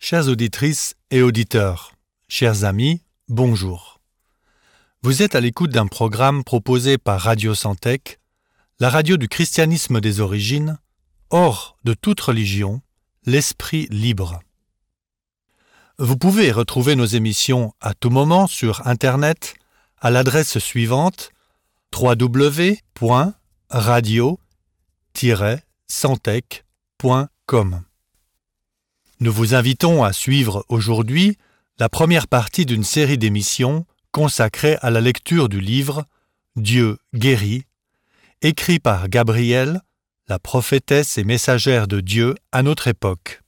Chères auditrices et auditeurs, chers amis, bonjour. Vous êtes à l'écoute d'un programme proposé par Radio Santec, la radio du christianisme des origines, hors de toute religion, l'esprit libre. Vous pouvez retrouver nos émissions à tout moment sur Internet à l'adresse suivante www.radio-santec.com. Nous vous invitons à suivre aujourd'hui la première partie d'une série d'émissions consacrée à la lecture du livre « Dieu guérit », écrit par Gabrielle, la prophétesse et messagère de Dieu à notre époque.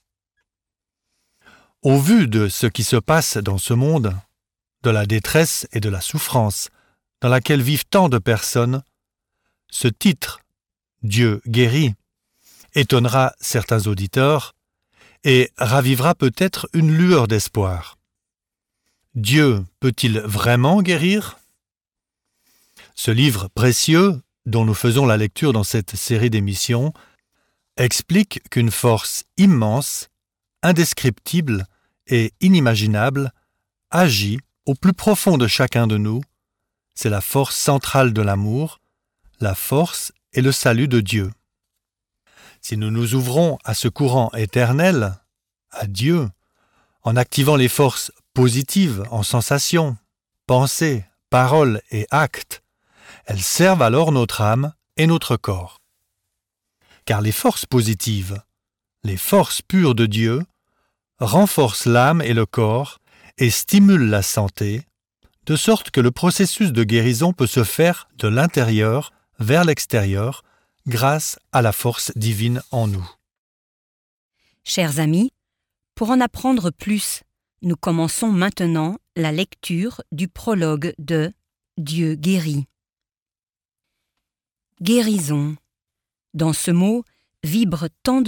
Au vu de ce qui se passe dans ce monde, de la détresse et de la souffrance dans laquelle vivent tant de personnes, ce titre « Dieu guérit » étonnera certains auditeurs et ravivera peut-être une lueur d'espoir. Dieu peut-il vraiment guérir ? Ce livre précieux, dont nous faisons la lecture dans cette série d'émissions, explique qu'une force immense, indescriptible et inimaginable agit au plus profond de chacun de nous. C'est la force centrale de l'amour, la force et le salut de Dieu. Si nous nous ouvrons à ce courant éternel, à Dieu, en activant les forces positives en sensations, pensées, paroles et actes, elles servent alors notre âme et notre corps. Car les forces positives, les forces pures de Dieu, renforcent l'âme et le corps et stimulent la santé, de sorte que le processus de guérison peut se faire de l'intérieur vers l'extérieur grâce à la force divine en nous. Chers amis, pour en apprendre plus, nous commençons maintenant la lecture du prologue de Dieu guérit. Guérison. Dans ce mot vibrent tant de